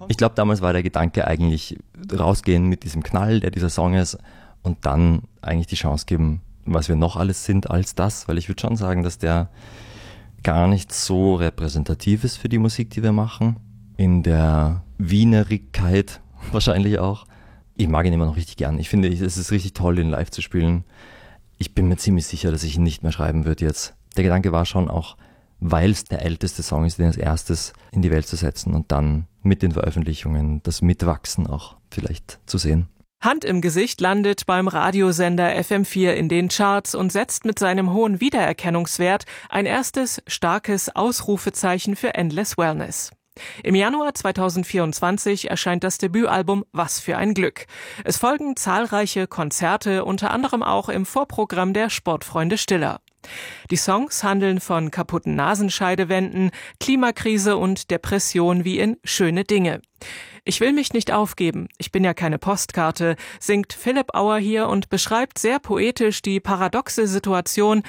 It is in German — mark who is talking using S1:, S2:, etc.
S1: Ich glaube, damals war der Gedanke eigentlich rausgehen mit diesem Knall, der dieser Song ist, und dann eigentlich die Chance geben, was wir noch alles sind als das, weil ich würde schon sagen, dass der gar nicht so repräsentativ ist für die Musik, die wir machen. In der Wienerigkeit wahrscheinlich auch. Ich mag ihn immer noch richtig gern. Ich finde, es ist richtig toll, ihn live zu spielen. Ich bin mir ziemlich sicher, dass ich ihn nicht mehr schreiben würde jetzt. Der Gedanke war schon auch, weil es der älteste Song ist, den als erstes in die Welt zu setzen und dann mit den Veröffentlichungen das Mitwachsen auch vielleicht zu sehen.
S2: Hand im Gesicht landet beim Radiosender FM4 in den Charts und setzt mit seinem hohen Wiedererkennungswert ein erstes starkes Ausrufezeichen für Endless Wellness. Im Januar 2024 erscheint das Debütalbum Was für ein Glück. Es folgen zahlreiche Konzerte, unter anderem auch im Vorprogramm der Sportfreunde Stiller. Die Songs handeln von kaputten Nasenscheidewänden, Klimakrise und Depression wie in Schöne Dinge. Ich will mich nicht aufgeben, ich bin ja keine Postkarte, singt Philipp Auer hier und beschreibt sehr poetisch die paradoxe Situation,